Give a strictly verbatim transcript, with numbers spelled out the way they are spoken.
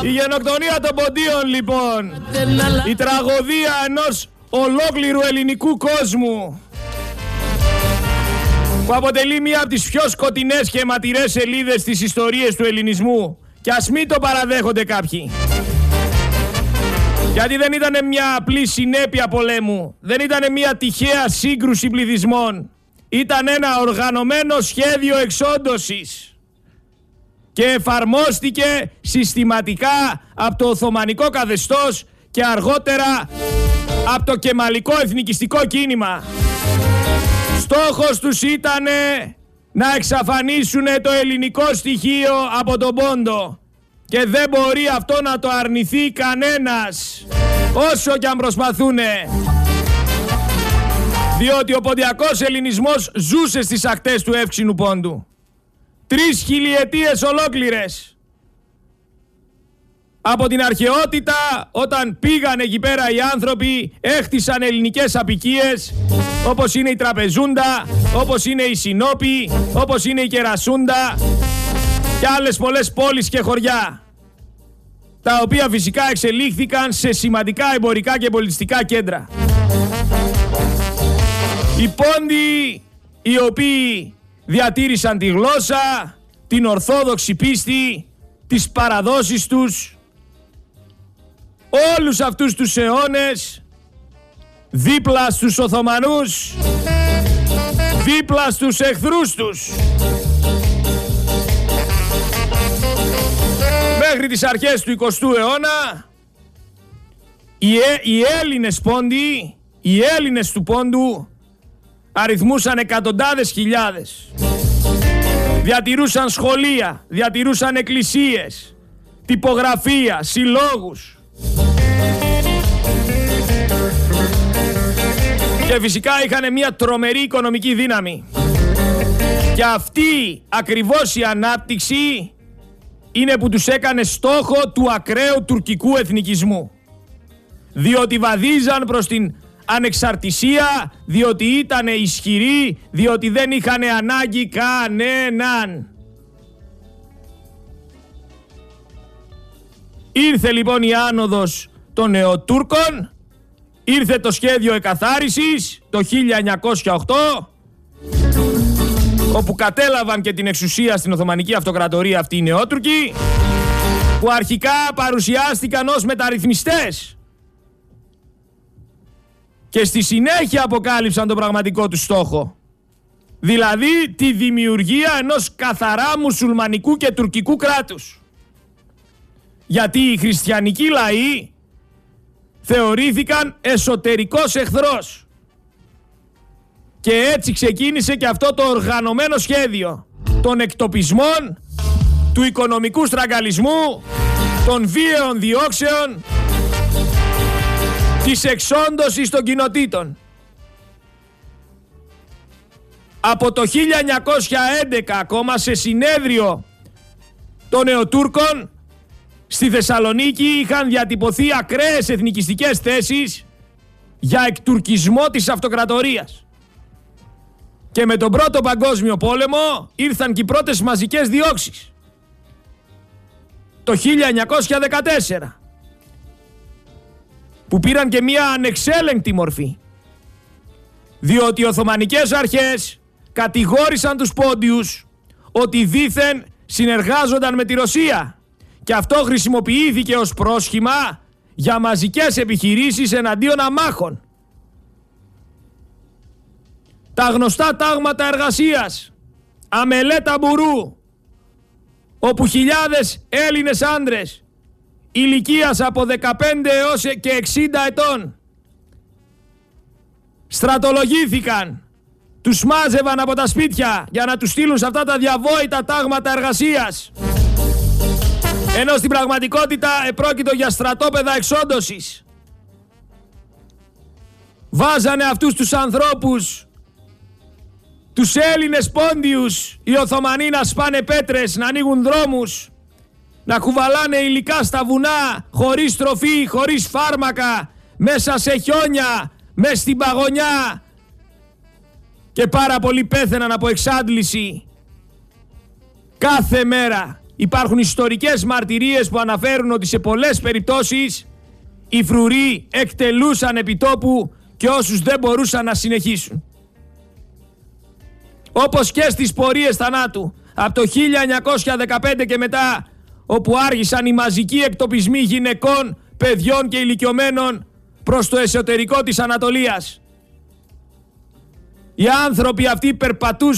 Η γενοκτονία των Ποντίων, λοιπόν, η τραγωδία ενός ολόκληρου ελληνικού κόσμου, που αποτελεί μία από τις πιο σκοτεινές και αιματηρές σελίδες της ιστορίας του ελληνισμού, και ας μην το παραδέχονται κάποιοι. Γιατί δεν ήταν μια απλή συνέπεια πολέμου, δεν ήταν μια τυχαία σύγκρουση πληθυσμών. Ήταν ένα οργανωμένο σχέδιο εξόντωσης και εφαρμόστηκε συστηματικά από το Οθωμανικό καθεστώς και αργότερα από το Κεμαλικό εθνικιστικό κίνημα. Στόχος τους ήταν να εξαφανίσουν το ελληνικό στοιχείο από τον Πόντο. Και δεν μπορεί αυτό να το αρνηθεί κανένας, όσο κι αν προσπαθούνε. Διότι ο ποντιακός ελληνισμός ζούσε στις ακτές του Εύξηνου Πόντου. Τρεις χιλιετίες ολόκληρες. Από την αρχαιότητα, όταν πήγαν εκεί πέρα οι άνθρωποι, έχτισαν ελληνικές απικίες, όπως είναι η Τραπεζούντα, όπως είναι η Συνόπη, όπως είναι η Κερασούντα και άλλες πολλές πόλεις και χωριά, τα οποία φυσικά εξελίχθηκαν σε σημαντικά εμπορικά και πολιτιστικά κέντρα. Οι Πόντιοι, οι οποίοι διατήρησαν τη γλώσσα, την ορθόδοξη πίστη, τις παραδόσεις τους, όλους αυτούς τους αιώνες, δίπλα στους Οθωμανούς, δίπλα στους εχθρούς τους. Μέχρι τις αρχές του εικοστού αιώνα, οι, ε, οι Έλληνες Πόντιοι, οι Έλληνες του Πόντου, αριθμούσαν εκατοντάδες χιλιάδες. Διατηρούσαν σχολεία, διατηρούσαν εκκλησίες, τυπογραφία, συλλόγους. Και φυσικά είχαν μια τρομερή οικονομική δύναμη. Και αυτή ακριβώς η ανάπτυξη είναι που τους έκανε στόχο του ακραίου τουρκικού εθνικισμού. Διότι βαδίζαν προς την ανεξαρτησία, διότι ήταν ισχυροί, διότι δεν είχαν ανάγκη κανέναν. Ήρθε λοιπόν η άνοδος των Νεοτούρκων, ήρθε το σχέδιο εκαθάρισης το χίλια εννιακόσια οκτώ, όπου κατέλαβαν και την εξουσία στην Οθωμανική Αυτοκρατορία αυτοί οι Νεότουρκοι, που αρχικά παρουσιάστηκαν ως μεταρρυθμιστές και στη συνέχεια αποκάλυψαν τον πραγματικό του στόχο, δηλαδή τη δημιουργία ενός καθαρά μουσουλμανικού και τουρκικού κράτους. Γιατί οι χριστιανικοί λαοί θεωρήθηκαν εσωτερικός εχθρός. Και έτσι ξεκίνησε και αυτό το οργανωμένο σχέδιο των εκτοπισμών, του οικονομικού στραγγαλισμού, των βίαιων διώξεων, της εξόντωσης των κοινοτήτων. Από το χίλια εννιακόσια έντεκα ακόμα, σε συνέδριο των Νεοτούρκων στη Θεσσαλονίκη, είχαν διατυπωθεί ακραίες εθνικιστικές θέσεις για εκτουρκισμό της αυτοκρατορίας. Και με τον Πρώτο Παγκόσμιο Πόλεμο ήρθαν και οι πρώτες μαζικές διώξεις το χίλια εννιακόσια δεκατέσσερα, που πήραν και μια ανεξέλεγκτη μορφή, διότι οι Οθωμανικές αρχές κατηγόρησαν τους Πόντιους ότι δήθεν συνεργάζονταν με τη Ρωσία, και αυτό χρησιμοποιήθηκε ως πρόσχημα για μαζικές επιχειρήσεις εναντίον αμάχων. Τα γνωστά τάγματα εργασίας, αμελέτα μπουρού, όπου χιλιάδες Έλληνες άντρες ηλικίας από δεκαπέντε έως και εξήντα ετών στρατολογήθηκαν, τους μάζευαν από τα σπίτια για να τους στείλουν σε αυτά τα διαβόητα τάγματα εργασίας, ενώ στην πραγματικότητα επρόκειτο για στρατόπεδα εξόντωσης. Βάζανε αυτούς τους ανθρώπους, τους Έλληνες Πόντιους, οι Οθωμανοί, να σπάνε πέτρες, να ανοίγουν δρόμους, να κουβαλάνε υλικά στα βουνά, χωρίς τροφή, χωρίς φάρμακα, μέσα σε χιόνια, μέσα στην παγωνιά, και πάρα πολλοί πέθαιναν από εξάντληση. Κάθε μέρα υπάρχουν ιστορικές μαρτυρίες που αναφέρουν ότι σε πολλές περιπτώσεις οι φρουροί εκτελούσαν επιτόπου και όσους δεν μπορούσαν να συνεχίσουν. Όπως και στις πορείες θανάτου από το χίλια εννιακόσια δεκαπέντε και μετά, όπου άρχισαν οι μαζικοί εκτοπισμοί γυναικών, παιδιών και ηλικιωμένων προς το εσωτερικό της Ανατολίας. Οι άνθρωποι αυτοί περπατούσαν